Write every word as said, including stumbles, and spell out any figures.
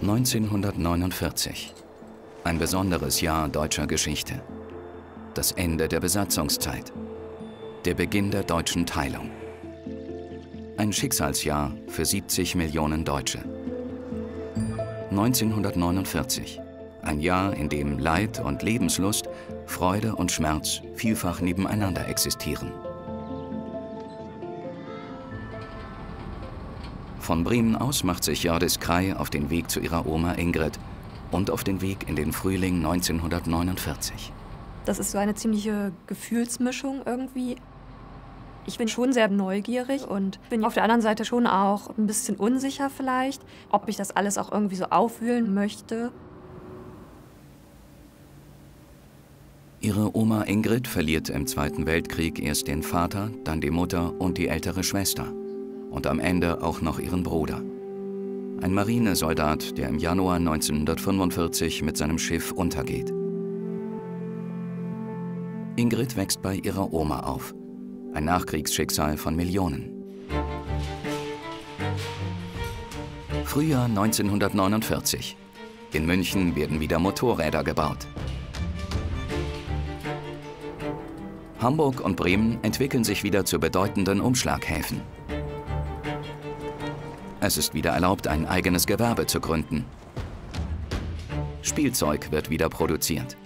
neunzehnhundertneunundvierzig. Ein besonderes Jahr deutscher Geschichte. Das Ende der Besatzungszeit. Der Beginn der deutschen Teilung. Ein Schicksalsjahr für siebzig Millionen Deutsche. neunzehnhundertneunundvierzig. Ein Jahr, in dem Leid und Lebenslust, Freude und Schmerz vielfach nebeneinander existieren. Von Bremen aus macht sich Hjørdis Krei auf den Weg zu ihrer Oma Ingrid und auf den Weg in den Frühling neunzehnhundertneunundvierzig. Das ist so eine ziemliche Gefühlsmischung irgendwie. Ich bin schon sehr neugierig und bin auf der anderen Seite schon auch ein bisschen unsicher vielleicht, ob ich das alles auch irgendwie so aufwühlen möchte. Ihre Oma Ingrid verliert im Zweiten Weltkrieg erst den Vater, dann die Mutter und die ältere Schwester. Und am Ende auch noch ihren Bruder. Ein Marinesoldat, der im Januar neunzehnhundertfünfundvierzig mit seinem Schiff untergeht. Ingrid wächst bei ihrer Oma auf. Ein Nachkriegsschicksal von Millionen. Frühjahr neunzehnhundertneunundvierzig. In München werden wieder Motorräder gebaut. Hamburg und Bremen entwickeln sich wieder zu bedeutenden Umschlaghäfen. Es ist wieder erlaubt, ein eigenes Gewerbe zu gründen. Spielzeug wird wieder produziert.